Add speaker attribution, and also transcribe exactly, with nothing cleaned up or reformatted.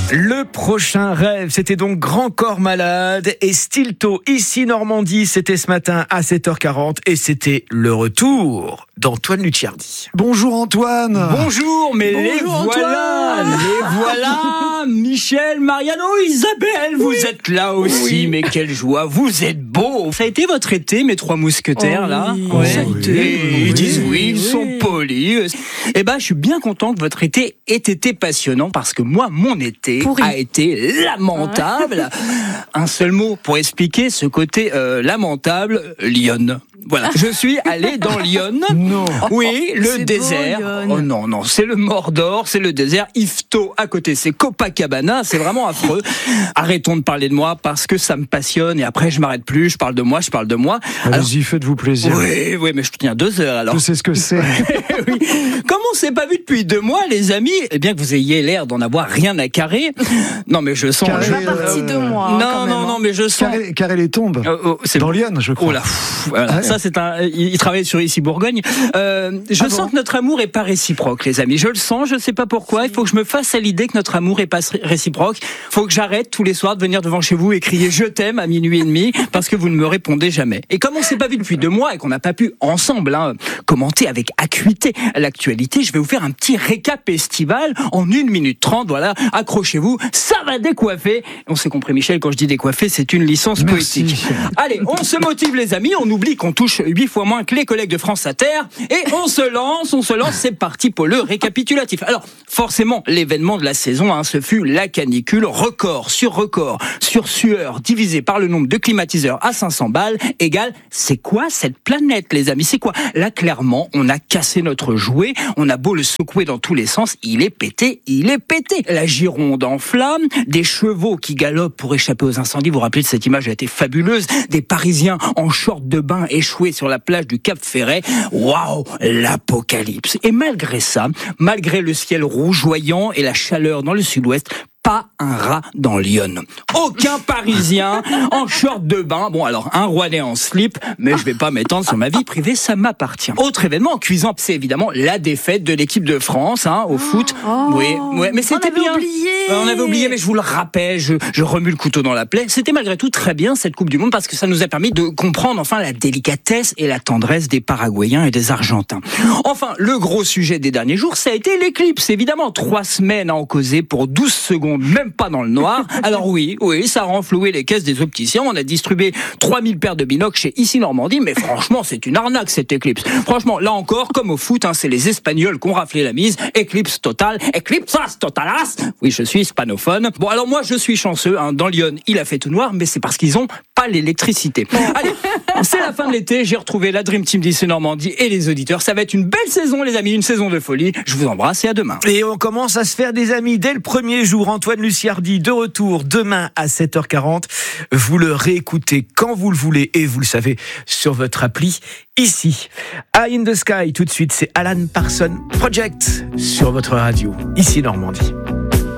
Speaker 1: Le prochain rêve, c'était donc Grand Corps Malade et Stilto, ici Normandie, c'était ce matin à sept heures quarante et c'était le retour d'Antoine Luciardi.
Speaker 2: Bonjour Antoine.
Speaker 3: Bonjour, mais
Speaker 2: Bonjour
Speaker 3: les voilà,
Speaker 2: Antoine.
Speaker 3: les voilà, Michel, Mariano, Isabelle, vous oui. êtes là aussi, oui. Mais quelle joie, vous êtes beaux. Ça a été votre été, mes trois mousquetaires,
Speaker 2: oh,
Speaker 3: là
Speaker 2: oui.
Speaker 3: ouais.
Speaker 2: Ça a été.
Speaker 3: Oui. Ils disent oui, ils
Speaker 2: oui.
Speaker 3: sont polis. Eh ben, je suis bien content que votre été ait été passionnant, parce que moi, mon été Pourri. a été lamentable. Un seul mot pour expliquer ce côté euh, lamentable, Lyon. Voilà, je suis allé dans Lyon.
Speaker 2: Non.
Speaker 3: Oui, le c'est désert. Beau, oh non, non, c'est le Mordor, c'est le désert. Yvetot à côté, c'est Copacabana, c'est vraiment affreux. Arrêtons de parler de moi parce que ça me passionne et après je m'arrête plus, je parle de moi, je parle de moi.
Speaker 2: Allez-y, alors, faites-vous plaisir.
Speaker 3: Oui, oui, mais je tiens deux heures alors.
Speaker 2: Je sais ce que c'est.
Speaker 3: Oui. Comme on s'est pas vu depuis deux mois, les amis, et bien que vous ayez l'air d'en avoir rien à carrer. Non, mais je sens.
Speaker 4: Carré,
Speaker 3: je...
Speaker 4: pas parti deux mois.
Speaker 3: Non,
Speaker 4: hein,
Speaker 3: non,
Speaker 4: même,
Speaker 3: non, mais je sens.
Speaker 2: Carré, carré les tombes.
Speaker 3: Oh, oh, c'est
Speaker 2: dans
Speaker 3: bon.
Speaker 2: Lyon, je crois.
Speaker 3: Oh là, pff, voilà. Ah, ça c'est un. Il travaille sur ici Bourgogne. Euh, je ah sens bon que notre amour est pas réciproque, les amis. Je le sens. Je sais pas pourquoi. Il faut que je me fasse à l'idée que notre amour est pas réciproque. Faut que j'arrête tous les soirs de venir devant chez vous et crier je t'aime à minuit et demi parce que vous ne me répondez jamais. Et comme on s'est pas vu depuis deux mois et qu'on n'a pas pu ensemble hein, commenter avec acuité l'actualité, je vais vous faire un petit récap estival en une minute trente. Voilà, accrochez-vous, ça va décoiffer. On s'est compris, Michel. Quand je dis décoiffer, c'est une licence
Speaker 2: Merci.
Speaker 3: poétique. Allez, on se motive, les amis. On oublie qu'on touche huit fois moins que les collègues de France Inter et on se lance, on se lance. C'est parti pour le récapitulatif. Alors, forcément, l'événement de la saison, hein, ce fut la canicule, record sur record, sur sueur, divisé par le nombre de climatiseurs à cinq cents balles, égale, c'est quoi cette planète, les amis? C'est quoi? Là, clairement, on a cassé notre jouet, on a beau le secouer dans tous les sens, il est pété, il est pété. La Gironde en flammes, des chevaux qui galopent pour échapper aux incendies, vous vous rappelez de cette image, elle a été fabuleuse, des Parisiens en short de bain échoués sur la plage du Cap Ferret, waouh, l'apocalypse. Et malgré ça, malgré le ciel rougeoyant et la chaleur dans le sud-ouest, pas un rat dans Lyon. Aucun Parisien en short de bain. Bon, alors, un Rouennais en slip, mais je vais pas m'étendre sur ma vie privée, ça m'appartient. Autre événement cuisant, c'est évidemment la défaite de l'équipe de France, hein, au foot.
Speaker 4: Oh,
Speaker 3: oui, oui, mais c'était
Speaker 4: on
Speaker 3: bien.
Speaker 4: Oublié.
Speaker 3: On avait oublié, mais je vous le rappelle, je, je remue le couteau dans la plaie. C'était malgré tout très bien, cette Coupe du Monde, parce que ça nous a permis de comprendre enfin la délicatesse et la tendresse des Paraguayens et des Argentins. Enfin, le gros sujet des derniers jours, ça a été l'éclipse. Évidemment, trois semaines à en causer pour douze secondes, même pas dans le noir. Alors oui, oui, ça a renfloué les caisses des opticiens. On a distribué trois mille paires de binocles chez Ici Normandie, mais franchement, c'est une arnaque cette éclipse. Franchement, là encore, comme au foot, hein, c'est les Espagnols qui ont raflé la mise. Éclipse totale, éclipsas totalas. Oui, je suis hispanophone. Bon, alors moi, je suis chanceux. Hein, dans Lyon, il a fait tout noir, mais c'est parce qu'ils ont pas l'électricité. Allez, c'est la fin de l'été. J'ai retrouvé la Dream Team d'Ici Normandie et les auditeurs. Ça va être une belle saison, les amis, une saison de folie. Je vous embrasse et à demain.
Speaker 1: Et on commence à se faire des amis dès le premier jour. Antoine Luciardi de retour demain à sept heures quarante. Vous le réécoutez quand vous le voulez et vous le savez sur votre appli ici. Eye in the Sky, tout de suite, c'est Alan Parsons Project sur votre radio, ici Normandie.